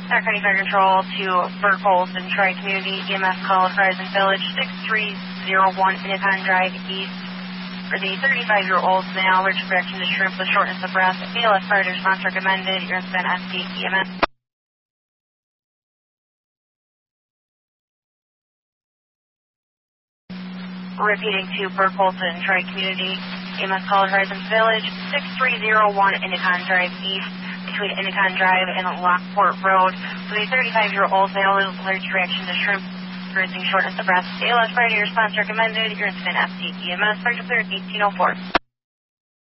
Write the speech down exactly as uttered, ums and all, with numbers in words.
Center County Fire Control to Burkholz and Tri-Community E M S call Horizon Village six three zero one Innocon Drive East for the thirty-five-year-old male allergic reaction to shrimp with shortness of breath. A L S fire response recommended. You're going to spend S D E M S. Repeating to Burkholz and Tri-Community E M S call Horizon Village six three zero one Innocon Drive East between Innocon Drive and Lockport Road with a thirty-five-year-old male allergic reaction to shrimp, experiencing shortness of breath. A L S fire response recommended. You're going to spend S D E M S. Fire cleared eighteen oh four.